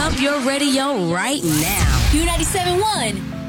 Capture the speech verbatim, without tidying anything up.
up your radio right now. Q ninety-seven point one.